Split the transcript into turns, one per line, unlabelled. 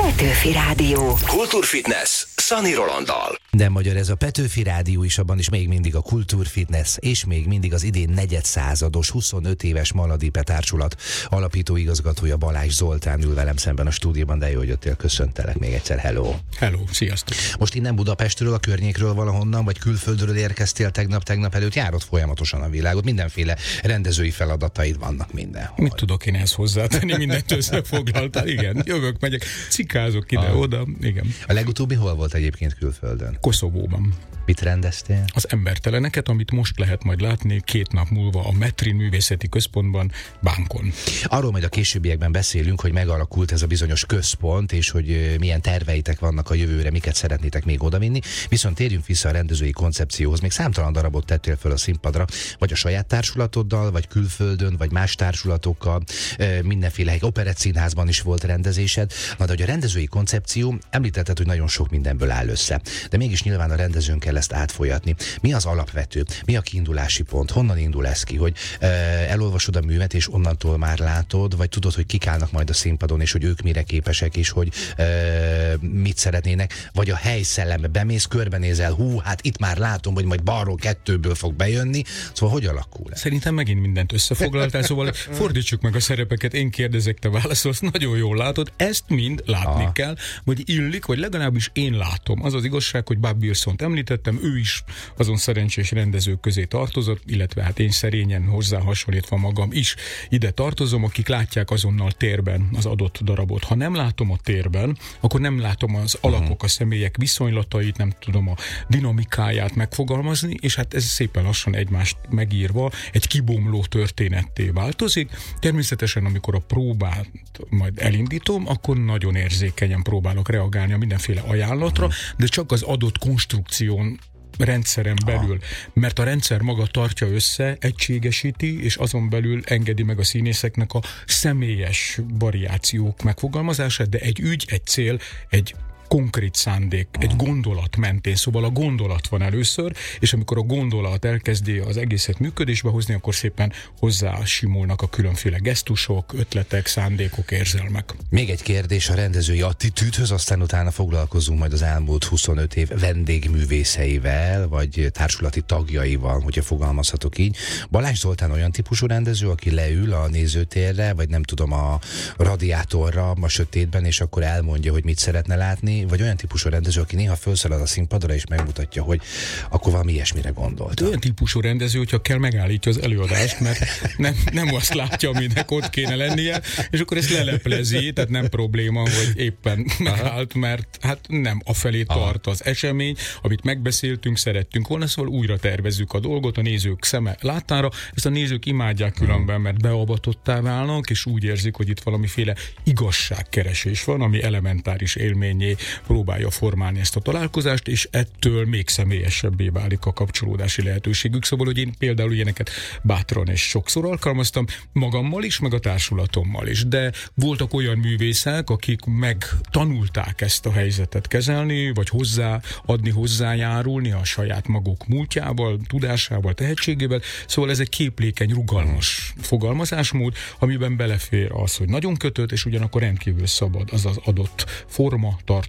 Petőfi Rádió.
Kultúrfitness Szani Rolanddal.
De magyar ez a Petőfi Rádió is, abban is még mindig a kultúrfitness, és még mindig az idén negyedszázados, 25 éves Maladipe Társulat alapító igazgatója Balázs Zoltán ül velem szemben a stúdióban, de jó, hogy jöttél, köszöntelek még egyszer, hello.
Hello, sziasztok.
Most innen Budapestről, a környékről valahonnan, vagy külföldről érkeztél tegnap előtt, járod folyamatosan a világot, mindenféle rendezői feladataid vannak mindenhol.
Mit tudok én ezt hozzátenni, mindent összefoglaltál, igen, jövök, megyek, cikázok ide-oda, igen.
A legutóbbi hol volt egyébként külföldön?
Koszovóban.
Mit rendeztél?
Az Emberteleneket, amit most lehet majd látni 2 nap múlva a Metrin Művészeti Központban, Bánkon.
Arról majd a későbbiekben beszélünk, hogy megalakult ez a bizonyos központ, és hogy milyen terveitek vannak a jövőre, miket szeretnétek még odavinni. Viszont térjünk vissza a rendezői koncepcióhoz. Még számtalan darabot tettél föl a színpadra, vagy a saját társulatoddal, vagy külföldön, vagy más társulatokkal, mindenféle operettszínházban is volt rendezésed. Na, de hogy a rendezői koncepció, említetted, hogy nagyon sok mindenből áll össze. De mégis nyilván a rendezőn kell ezt átfolyatni. Mi az alapvető? Mi a kiindulási pont? Honnan indul ez ki? Hogy elolvasod a művet, és onnantól már látod, vagy tudod, hogy kik állnak majd a színpadon, és hogy ők mire képesek, és hogy mit szeretnének, vagy a helyszelleme bemész, körbenézel, hát itt már látom, hogy majd balról 2-ből fog bejönni. Szóval hogy alakul ez?
Szerintem megint mindent összefoglaltál, szóval fordítsuk meg a szerepeket, én kérdezek, te válaszolsz, nagyon jól látod, ezt mind látni kell, vagy illik, vagy legalábbis én látom. Az az igazság, hogy Bob Wilsont említettem, ő is azon szerencsés rendezők közé tartozott, illetve hát én szerényen hozzá hasonlítva magam is ide tartozom, akik látják azonnal térben az adott darabot. Ha nem látom a térben, akkor nem látom az alakok, a személyek viszonylatait, nem tudom a dinamikáját megfogalmazni, és hát ez szépen lassan egymást megírva egy kibomló történetté változik. Természetesen, amikor a próbát majd elindítom, akkor nagyon érzékenyen próbálok reagálni a mindenféle ajánlatra, de csak az adott konstrukción, rendszeren belül, mert a rendszer maga tartja össze, egységesíti, és azon belül engedi meg a színészeknek a személyes variációk megfogalmazását, de egy ügy, egy cél, egy konkrét szándék, egy gondolat mentén, szóval a gondolat van először, és amikor a gondolat elkezdi az egészet működésbe hozni, akkor szépen hozzá simulnak a különféle gesztusok, ötletek, szándékok, érzelmek.
Még egy kérdés a rendezői attitűdhöz, aztán utána foglalkozunk majd az elmúlt 25 év vendégművészeivel, vagy társulati tagjaival, hogyha fogalmazhatok így. Balázs Zoltán olyan típusú rendező, aki leül a nézőtérre, vagy nem tudom, a radiátorra, a sötétben, és akkor elmondja, hogy mit szeretne látni, vagy olyan típusú rendező, aki néha felszalad a színpadra és megmutatja, hogy akkor valami ilyesmire gondolt.
Olyan típusú rendező, hogyha kell, megállítja az előadást, mert nem azt látja, aminek ott kéne lennie, és akkor ezt leleplezi, tehát nem probléma, hogy éppen megállt, mert hát nem afelé tart az esemény, amit megbeszéltünk, szerettünk volna, szóval újra tervezzük a dolgot a nézők szeme láttára. Ezt a nézők imádják különben, mert beavatottá válnak, és úgy érzik, hogy itt valamiféle igazságkeresés van, ami elementáris élményé próbálja formálni ezt a találkozást, és ettől még személyesebbé válik a kapcsolódási lehetőségük. Szóval, hogy én például ilyeneket bátran és sokszor alkalmaztam, magammal is, meg a társulatommal is. De voltak olyan művészek, akik megtanulták ezt a helyzetet kezelni, vagy hozzájárulni a saját maguk múltjával, tudásával, tehetségével. Szóval ez egy képlékeny, rugalmas fogalmazásmód, amiben belefér az, hogy nagyon kötött, és ugyanakkor rendkívül szabad az az adott forma,